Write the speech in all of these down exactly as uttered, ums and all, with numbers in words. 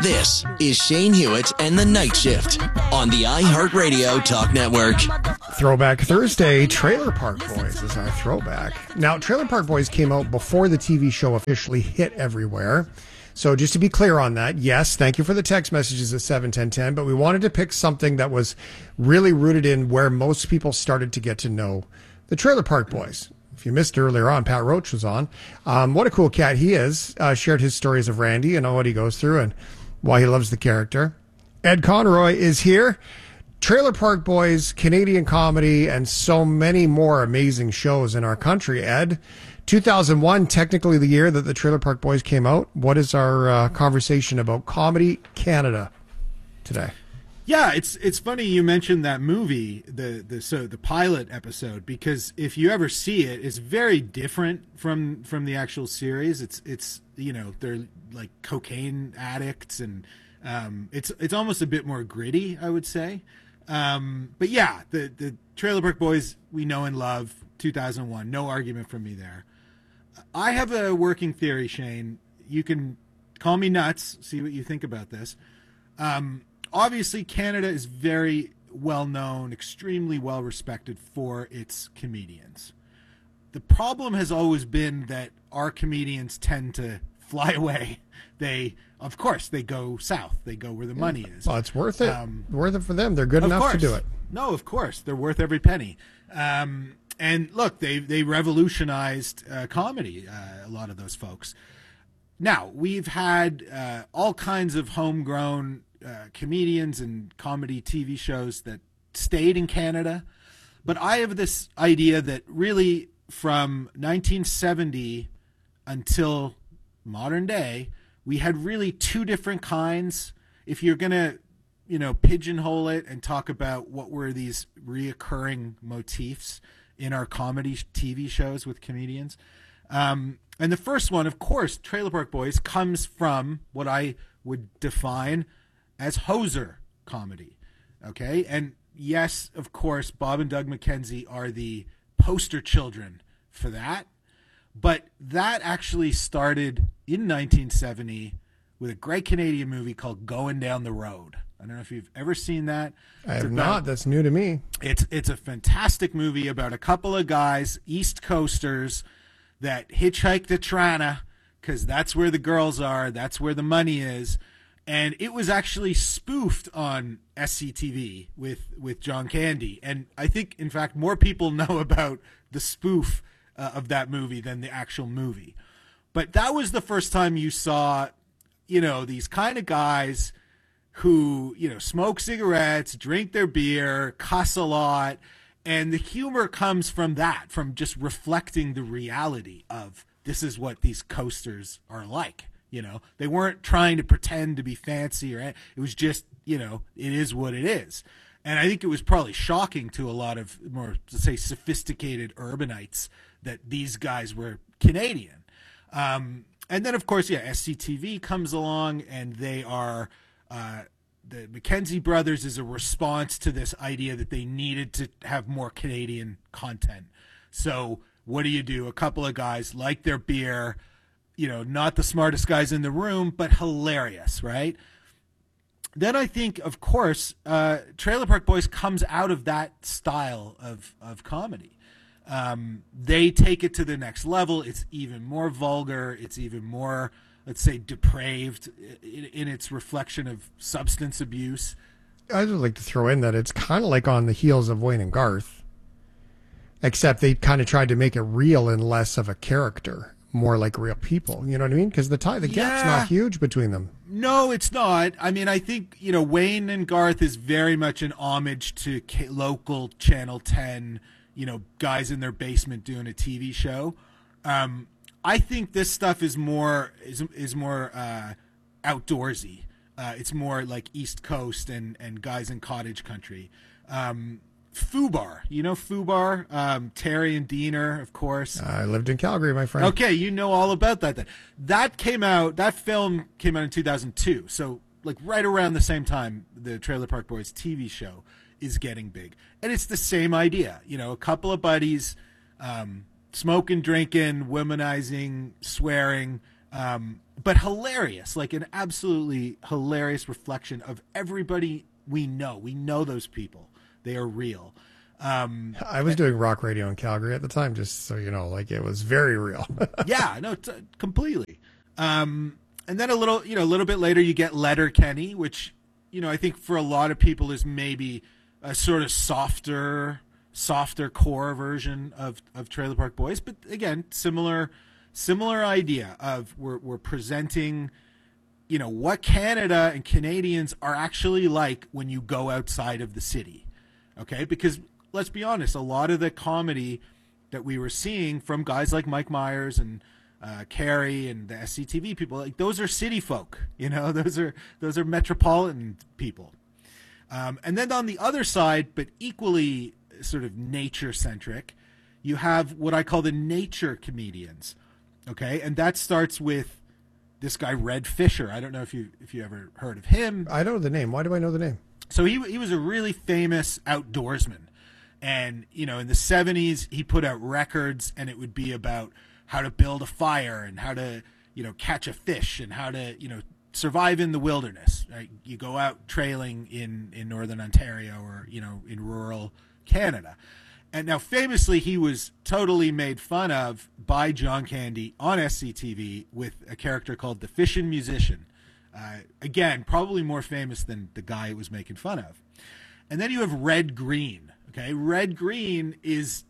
This is Shane Hewitt and the Night Shift on the iHeartRadio Talk Network. Throwback Thursday, Trailer Park Boys is our throwback. Now, Trailer Park Boys came out before the T V show officially hit everywhere. So just to be clear on that, yes, thank you for the text messages at seven ten ten, but we wanted to pick something that was really rooted in where most people started to get to know the Trailer Park Boys. If you missed earlier on, Pat Roach was on. Um, what a cool cat he is. Uh, shared his stories of Randy and what he goes through and why he loves the character. Ed Conroy is here. Trailer Park Boys, Canadian comedy, and so many more amazing shows in our country. Ed, two thousand one, technically the year that the Trailer Park Boys came out. What is our uh, conversation about Comedy Canada today? Yeah, it's it's funny you mentioned that movie, the the so the pilot episode, because if you ever see it, it's very different from from the actual series. It's it's you know they're like cocaine addicts, and um, it's it's almost a bit more gritty, I would say. Um, but yeah, the the Trailer Park Boys we know and love, two thousand one, no argument from me there. I have a working theory, Shane. You can call me nuts. See what you think about this. Um, Obviously, Canada is very well known, extremely well respected for its comedians. The problem has always been that our comedians tend to fly away. They, of course, they go south. They go where the money is. Well, it's worth it. Um, worth it for them. They're good enough course. to do it. No, of course. They're worth every penny. Um, and look, they, they revolutionized uh, comedy, uh, a lot of those folks. Now, we've had uh, all kinds of homegrown Uh, comedians and comedy T V shows that stayed in Canada. But I have this idea that really from nineteen seventy until modern day, we had really two different kinds. If you're going to, you know, pigeonhole it and talk about what were these reoccurring motifs in our comedy T V shows with comedians. Um, and the first one, of course, Trailer Park Boys, comes from what I would define as hoser comedy, okay? And yes, of course, Bob and Doug McKenzie are the poster children for that, but that actually started in nineteen seventy with a great Canadian movie called Going Down the Road. I don't know if you've ever seen that. I It's have about, not. That's new to me. It's it's a fantastic movie about a couple of guys, East Coasters, that hitchhike to Toronto because that's where the girls are, that's where the money is. And it was actually spoofed on S C T V with, with John Candy. And I think, in fact, more people know about the spoof uh, of that movie than the actual movie. But that was the first time you saw, you know, these kind of guys who, you know, smoke cigarettes, drink their beer, cuss a lot. And the humor comes from that, from just reflecting the reality of this is what these coasters are like. You know, they weren't trying to pretend to be fancy or it was just, you know, it is what it is. And I think it was probably shocking to a lot of more, let's say, sophisticated urbanites that these guys were Canadian. Um, and then, of course, yeah, S C T V comes along and they are, uh, the McKenzie brothers is a response to this idea that they needed to have more Canadian content. So what do you do? A couple of guys like their beer, you know, not the smartest guys in the room, but hilarious, right? Then I think, of course, uh, Trailer Park Boys comes out of that style of, of comedy. Um, they take it to the next level. It's even more vulgar. It's even more, let's say, depraved in, in its reflection of substance abuse. I'd like to throw in that it's kind of like on the heels of Wayne and Garth, except they kind of tried to make it real and less of a character. More like real people, you know what I mean? Because the tie, the gap's Yeah. not huge between them. No, it's not. I mean, I think, you know, Wayne and Garth is very much an homage to K- local Channel ten, you know, guys in their basement doing a T V show. Um, I think this stuff is more is is more uh, outdoorsy. Uh, it's more like East Coast and and guys in cottage country. Um, Fubar, you know Fubar, um, Terry and Diener, of course. I lived in Calgary, my friend. Okay, you know all about that. Then that came out. That film came out in two thousand two. So like right around the same time, the Trailer Park Boys T V show is getting big, and it's the same idea. You know, a couple of buddies, um, smoking, drinking, womanizing, swearing. Um, but hilarious, like an absolutely hilarious reflection of everybody we know. We know those people. They are real. Um, I was doing rock radio in Calgary at the time, just so you know, like it was very real. yeah, no, t- completely. Um, and then a little, you know, a little bit later, you get Letterkenny, which, you know, I think for a lot of people is maybe a sort of softer, softer core version of, of Trailer Park Boys. But again, similar, similar idea of we're, we're presenting, you know, what Canada and Canadians are actually like when you go outside of the city. Okay. Because let's be honest, a lot of the comedy that we were seeing from guys like Mike Myers and uh, Carrie and the S C T V people, like those are city folk, you know, those are, those are metropolitan people. Um, and then on the other side, but equally sort of nature centric, you have what I call the nature comedians. Okay. And that starts with this guy, Red Fisher. I don't know if you, if you ever heard of him. I know the name. Why do I know the name? So he, he was a really famous outdoorsman. And, you know, in the seventies, he put out records, and it would be about how to build a fire and how to, you know, catch a fish and how to, you know, survive in the wilderness. Right? You go out trailing in, in northern Ontario or, you know, in rural Canada. And now famously, he was totally made fun of by John Candy on S C T V with a character called the Fishin' Musician. Uh, again, probably more famous than the guy it was making fun of. And then you have Red Green. Okay, Red Green is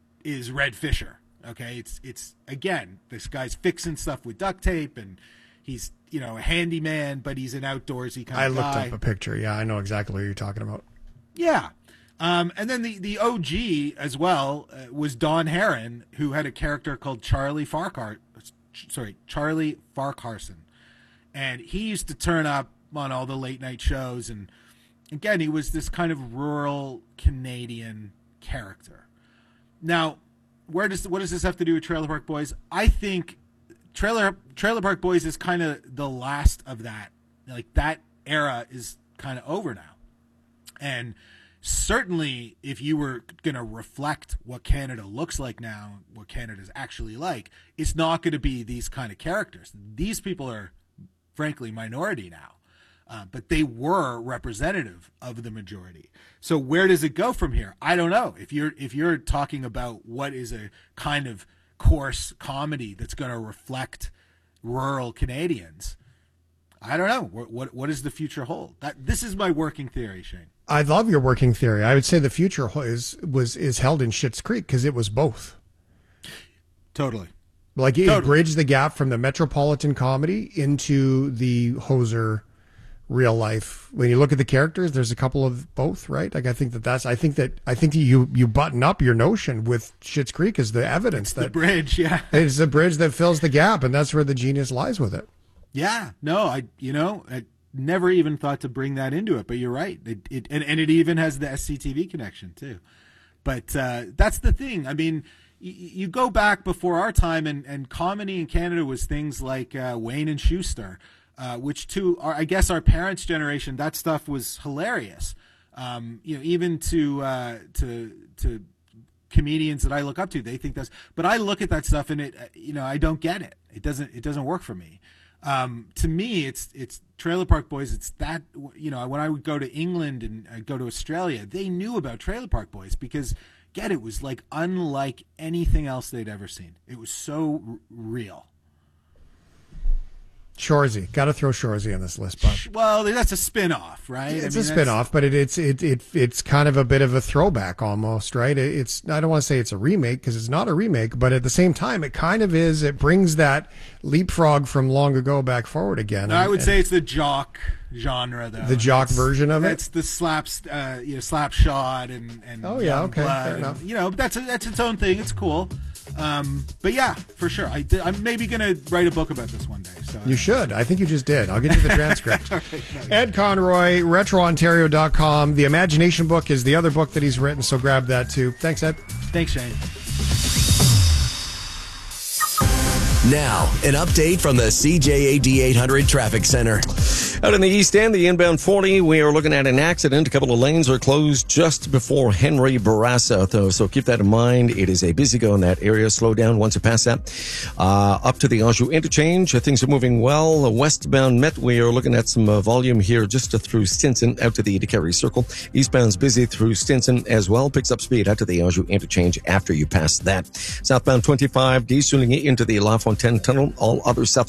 is Red Fisher. Okay, it's it's again, this guy's fixing stuff with duct tape, and he's, you know, a handyman, but he's an outdoorsy kind I of guy. looked up a picture. Yeah, I know exactly what you're talking about. Yeah, um, and then the the O G as well uh, was Don Herron, who had a character called Charlie Farquhar, sorry, Charlie Farquharson, and he used to turn up on all the late night shows, and again, he was this kind of rural Canadian character. Now, where does what does this have to do with Trailer Park Boys? I think Trailer Trailer Park Boys is kind of the last of that. Like, that era is kind of over now. And certainly, if you were going to reflect what Canada looks like now, what Canada's actually like, it's not going to be these kind of characters. These people are, frankly, minority now. Uh, but they were representative of the majority. So where does it go from here? I don't know. If you're if you're talking about what is a kind of coarse comedy that's going to reflect rural Canadians, I don't know. What what, what does the future hold? That this is my working theory, Shane. I love your working theory. I would say the future is was is held in Schitt's Creek because it was both. Totally. Like it totally. bridged the gap from the metropolitan comedy into the hoser real life. When you look at the characters, there's a couple of both, right? Like I think that that's, I think that, I think that you, you button up your notion with Schitt's Creek as the evidence it's that the bridge. Yeah. It's the bridge that fills the gap. And that's where the genius lies with it. Yeah, no, I, you know, I never even thought to bring that into it, but you're right. It, it and, and it even has the S C T V connection too. But, uh, that's the thing. I mean, y- you go back before our time, and, and comedy in Canada was things like, uh, Wayne and Schuster. Uh, which to our, I guess our parents' generation, that stuff was hilarious. Um, you know, even to uh, to to comedians that I look up to, they think that's. But I look at that stuff and it, you know, I don't get it. It doesn't it doesn't work for me. Um, to me, it's it's Trailer Park Boys. It's that, you know, when I would go to England and I'd go to Australia, they knew about Trailer Park Boys because, get it was like unlike anything else they'd ever seen. It was so r- real. Shoresy, got to throw Shoresy on this list, Bob. Well, that's a spin-off, right? It's I mean, a spin-off, but it, it's it, it it's kind of a bit of a throwback almost, right? It, it's I don't want to say it's a remake because it's not a remake, but at the same time, it kind of is. It brings that leapfrog from long ago back forward again. And, I would and, say it's the jock genre, though. The jock it's, version of it. It's the slaps, uh, you know, slap shot and and oh yeah, okay, fair and, enough. You know, that's a, that's its own thing. It's cool. Um, but yeah, for sure. I did, I'm maybe going to write a book about this one day. So you should. I think you just did. I'll get you the transcript. Right, no, Ed Conroy, retro ontario dot com. The Imagination book is the other book that he's written, so grab that too. Thanks, Ed. Thanks, Shane. Now, an update from the C J A D eight hundred Traffic Center. Out in the East End, the inbound forty, we are looking at an accident. A couple of lanes are closed just before Henry Barassa, though, so keep that in mind. It is a busy go in that area. Slow down once you pass that. Uh, up to the Anjou interchange, uh, things are moving well. Uh, westbound Met, we are looking at some uh, volume here just uh, through Stinson out to the Decarie Circle. Eastbound's busy through Stinson as well. Picks up speed out to the Anjou interchange after you pass that. Southbound twenty-five, descending into the La Fontaine Tunnel. All other south